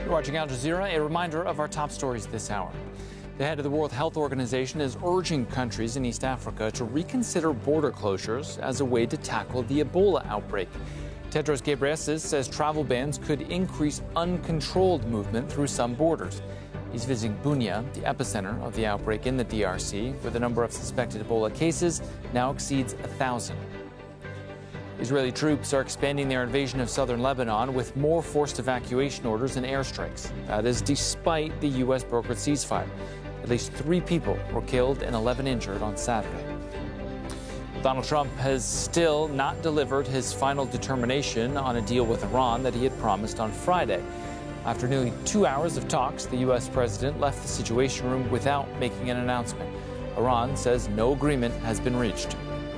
You're watching Al Jazeera, a reminder of our top stories this hour. The head of the World Health Organization is urging countries in East Africa to reconsider border closures as a way to tackle the Ebola outbreak. Tedros Ghebreyesus says travel bans could increase uncontrolled movement through some borders. He's visiting Bunia, the epicenter of the outbreak in the DRC, where the number of suspected Ebola cases now exceeds 1,000. Israeli troops are expanding their invasion of southern Lebanon with more forced evacuation orders and airstrikes. That is despite the U.S. brokered ceasefire. At least 3 people were killed and 11 injured on Saturday. Donald Trump has still not delivered his final determination on a deal with Iran that he had promised on Friday. After nearly 2 hours of talks, the U.S. president left the Situation Room without making an announcement. Iran says no agreement has been reached.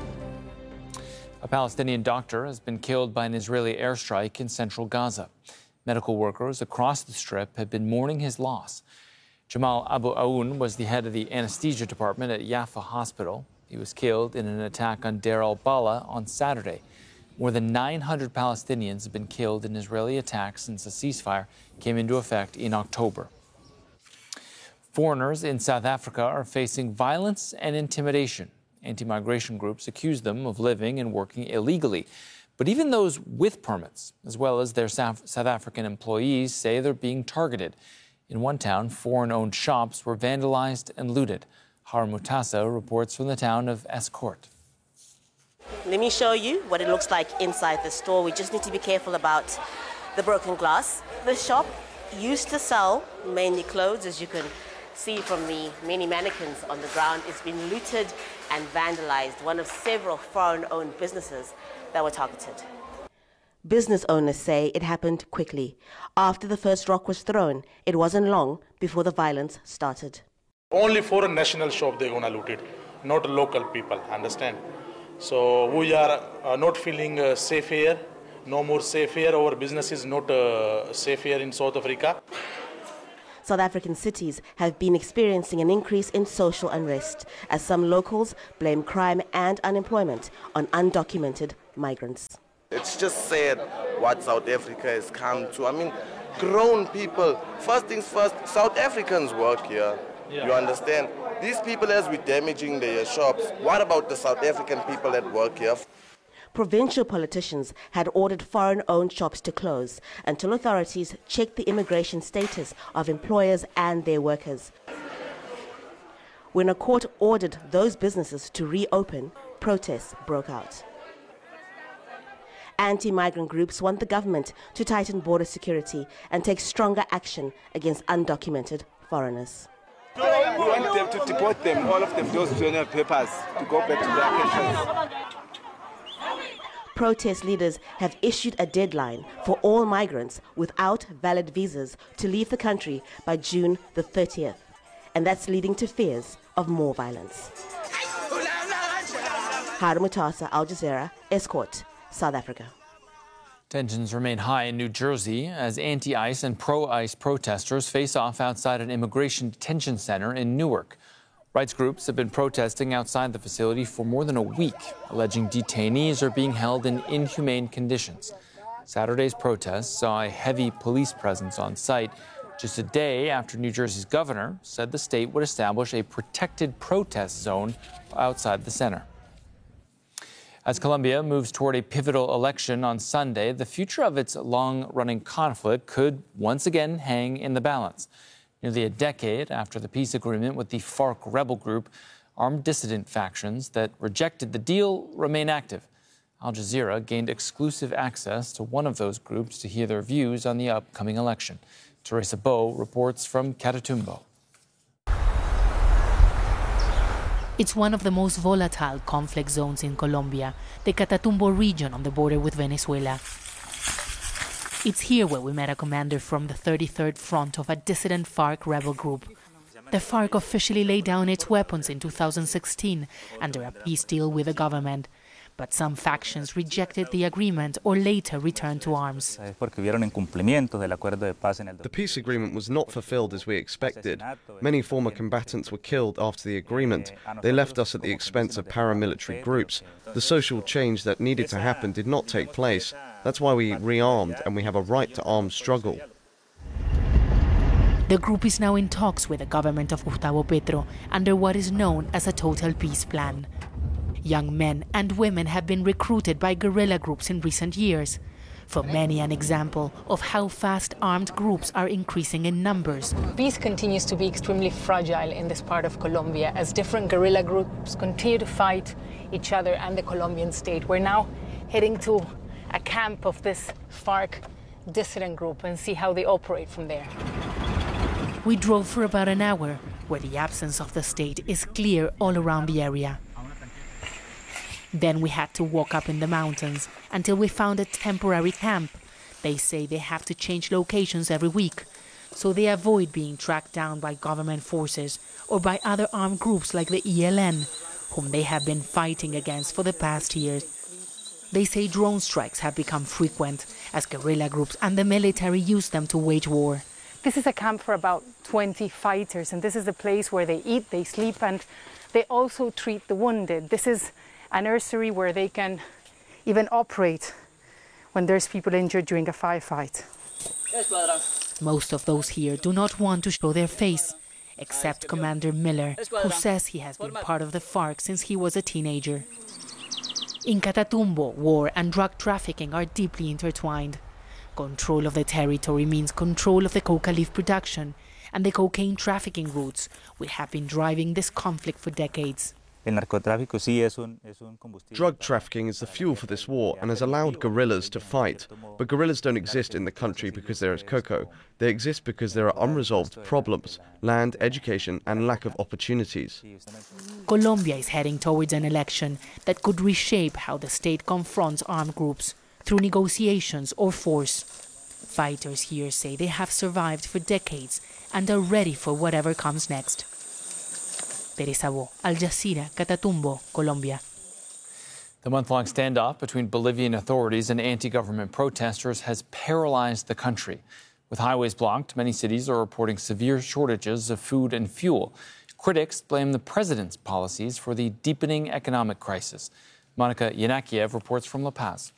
A Palestinian doctor has been killed by an Israeli airstrike in central Gaza. Medical workers across the Strip have been mourning his loss. Jamal Abu Aoun was the head of the anesthesia department at Yafa Hospital. He was killed in an attack on Deir al-Balah on Saturday. More than 900 Palestinians have been killed in Israeli attacks since the ceasefire came into effect in October. Foreigners in South Africa are facing violence and intimidation. Anti-migration groups accuse them of living and working illegally. But even those with permits, as well as their South African employees, say they're being targeted. In one town, foreign-owned shops were vandalized and looted. Harun Mutasa reports from the town of Escourt. Let me show you what it looks like inside the store. We just need to be careful about the broken glass. The shop used to sell mainly clothes, as you can see from the many mannequins on the ground. It's been looted and vandalized, one of several foreign-owned businesses that were targeted. Business owners say it happened quickly. After the first rock was thrown, it wasn't long before the violence started. Only foreign national shop they're gonna loot it, not local people, understand? So we are not feeling safe here, no more safe here. Our business is not safe here in South Africa. South African cities have been experiencing an increase in social unrest as some locals blame crime and unemployment on undocumented migrants. It's just sad what South Africa has come to. I mean, grown people, first things first, South Africans work here. Yeah. You understand? These people, as we're damaging their shops, what about the South African people that work here? Provincial politicians had ordered foreign-owned shops to close until authorities checked the immigration status of employers and their workers. When a court ordered those businesses to reopen, protests broke out. Anti-migrant groups want the government to tighten border security and take stronger action against undocumented foreigners. We want them to deport them, all of them, those general papers, to go back to their countries. Protest leaders have issued a deadline for all migrants without valid visas to leave the country by June the 30th. And that's leading to fears of more violence. Harun Mutasa, Al Jazeera, Escourt, South Africa. Tensions remain high in New Jersey as anti-ICE and pro-ICE protesters face off outside an immigration detention center in Newark. Rights groups have been protesting outside the facility for more than a week, alleging detainees are being held in inhumane conditions. Saturday's protests saw a heavy police presence on site, just a day after New Jersey's governor said the state would establish a protected protest zone outside the center. As Colombia moves toward a pivotal election on Sunday, the future of its long-running conflict could once again hang in the balance. Nearly a decade after the peace agreement with the FARC rebel group, armed dissident factions that rejected the deal remain active. Al Jazeera gained exclusive access to one of those groups to hear their views on the upcoming election. Teresa Bo reports from Catatumbo. It's one of the most volatile conflict zones in Colombia, the Catatumbo region on the border with Venezuela. It's here where we met a commander from the 33rd Front of a dissident FARC rebel group. The FARC officially laid down its weapons in 2016 under a peace deal with the government. But some factions rejected the agreement or later returned to arms. The peace agreement was not fulfilled as we expected. Many former combatants were killed after the agreement. They left us at the expense of paramilitary groups. The social change that needed to happen did not take place. That's why we rearmed, and we have a right to armed struggle. The group is now in talks with the government of Gustavo Petro under what is known as a total peace plan. Young men and women have been recruited by guerrilla groups in recent years. For many, an example of how fast armed groups are increasing in numbers. Peace continues to be extremely fragile in this part of Colombia as different guerrilla groups continue to fight each other and the Colombian state. We're now heading to a camp of this FARC dissident group and see how they operate from there. We drove for about an hour, where the absence of the state is clear all around the area. Then we had to walk up in the mountains until we found a temporary camp. They say they have to change locations every week, so they avoid being tracked down by government forces or by other armed groups like the ELN, whom they have been fighting against for the past years. They say drone strikes have become frequent as guerrilla groups and the military use them to wage war. This is a camp for about 20 fighters, and this is the place where they eat, they sleep, and they also treat the wounded. This is a nursery where they can even operate when there's people injured during a firefight. Most of those here do not want to show their face, except Commander Miller, who says he has been part of the FARC since he was a teenager. In Catatumbo, war and drug trafficking are deeply intertwined. Control of the territory means control of the coca leaf production and the cocaine trafficking routes, which have been driving this conflict for decades. Drug trafficking is the fuel for this war and has allowed guerrillas to fight. But guerrillas don't exist in the country because there is cocoa. They exist because there are unresolved problems, land, education, and lack of opportunities. Colombia is heading towards an election that could reshape how the state confronts armed groups through negotiations or force. Fighters here say they have survived for decades and are ready for whatever comes next. Teresa Bo, Al Jazeera, Catatumbo, Colombia. The month-long standoff between Bolivian authorities and anti-government protesters has paralyzed the country. With highways blocked, many cities are reporting severe shortages of food and fuel. Critics blame the president's policies for the deepening economic crisis. Monica Yanakiev reports from La Paz.